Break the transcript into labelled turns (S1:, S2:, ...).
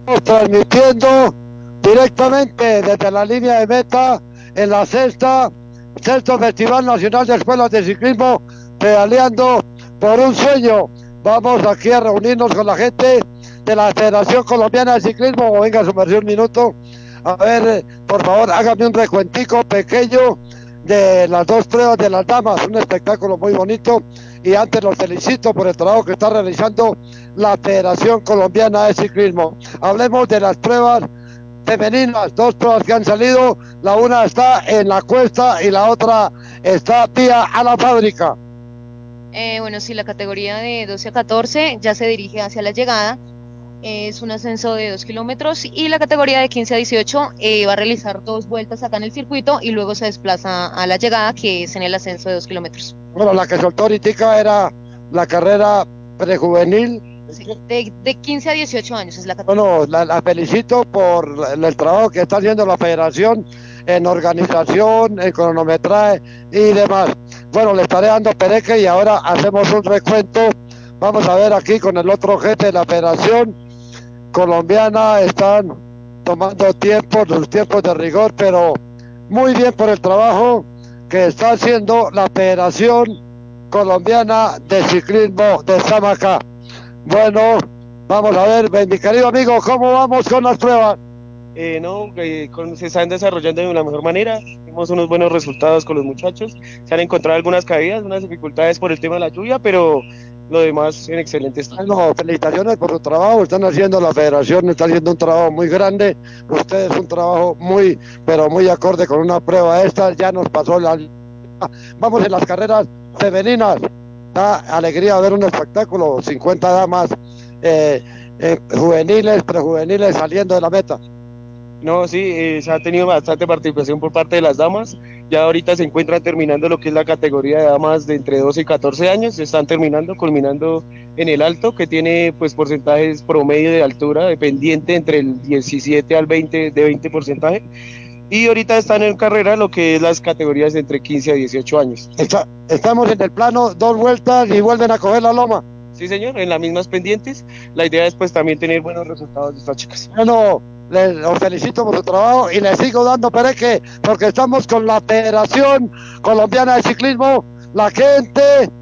S1: transmitiendo directamente desde la línea de meta en la sexto Festival Nacional de Escuelas de Ciclismo, pedaleando por un sueño. Vamos aquí a reunirnos con la gente de la Federación Colombiana de Ciclismo. Venga, sumergir un minuto. A ver, por favor, hágame un recuentico pequeño de las dos pruebas de las damas, un espectáculo muy bonito, y antes los felicito por el trabajo que está realizando la Federación Colombiana de Ciclismo. Hablemos de las pruebas femeninas, dos pruebas que han salido, la una está en la cuesta y la otra está vía a la fábrica.
S2: Bueno, sí, la categoría de 12 a 14 ya se dirige hacia la llegada, es un ascenso de 2 kilómetros, y la categoría de 15 a 18 va a realizar 2 vueltas acá en el circuito y luego se desplaza a la llegada, que es en el ascenso de 2 kilómetros.
S1: Bueno, la que soltó ahorita era la carrera prejuvenil.
S2: Sí, de 15 a 18 años es la categoría.
S1: Bueno, la felicito por el trabajo que está haciendo la federación en organización, en cronometraje y demás. Bueno, le estaré dando pereque y ahora hacemos un recuento. Vamos a ver aquí con el otro jefe de la Federación Colombiana. Están tomando sus tiempos de rigor, pero muy bien por el trabajo que está haciendo la Federación Colombiana de Ciclismo de Samacá. Bueno, vamos a ver, mi querido amigo, ¿cómo vamos con las pruebas?
S3: Se están desarrollando de la mejor manera, tenemos unos buenos resultados con los muchachos, se han encontrado algunas caídas, unas dificultades por el tema de la lluvia, pero lo demás en excelente estado.
S1: Bueno, felicitaciones por su trabajo, están haciendo, la federación está haciendo un trabajo muy grande, ustedes un trabajo muy, pero muy acorde con una prueba esta, ya nos pasó la... Vamos en las carreras femeninas, da alegría ver un espectáculo, 50 damas, juveniles, prejuveniles saliendo de la meta.
S3: No, sí, se ha tenido bastante participación por parte de las damas. Ya ahorita se encuentran terminando lo que es la categoría de damas de entre 12 y 14 años. Se están culminando en el alto, que tiene pues porcentajes promedio de altura, dependiente entre el 17 al 20 de 20 porcentaje. Y ahorita están en carrera lo que es las categorías de entre 15 a 18 años.
S1: Estamos en el plano, 2 vueltas y vuelven a coger la loma.
S3: Sí, señor, en las mismas pendientes. La idea es pues también tener buenos resultados de estas chicas.
S1: Bueno, los felicito por su trabajo y les sigo dando pereque porque estamos con la Federación Colombiana de Ciclismo, la gente